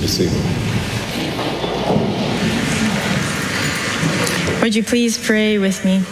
be seated. Would you please pray with me?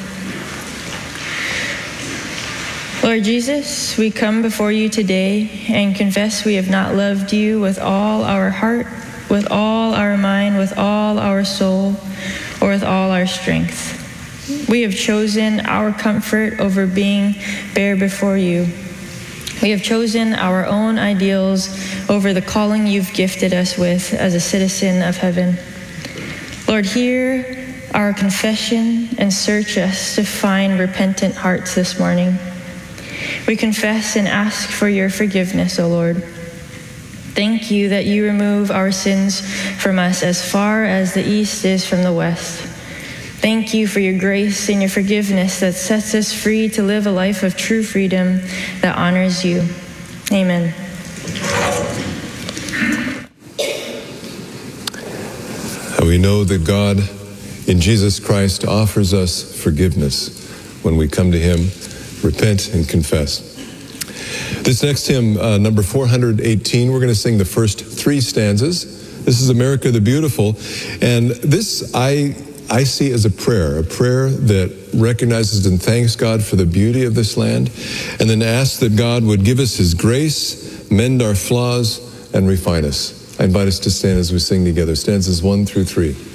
Lord Jesus, we come before you today and confess we have not loved you with all our heart, with all our mind, with all our soul, or with all our strength. We have chosen our comfort over being bare before you. We have chosen our own ideals over the calling you've gifted us with as a citizen of heaven. Lord, hear our confession and search us to find repentant hearts this morning. We confess and ask for your forgiveness, O Lord. Thank you that you remove our sins from us as far as the east is from the west. Thank you for your grace and your forgiveness that sets us free to live a life of true freedom that honors you. Amen. We know that God in Jesus Christ offers us forgiveness when we come to him, repent and confess. This next hymn, number 418, we're going to sing the first three stanzas. This is America the Beautiful, and this I see as a prayer that recognizes and thanks God for the beauty of this land, and then asks that God would give us his grace, mend our flaws, and refine us. I invite us to stand as we sing together, stanzas 1 through 3.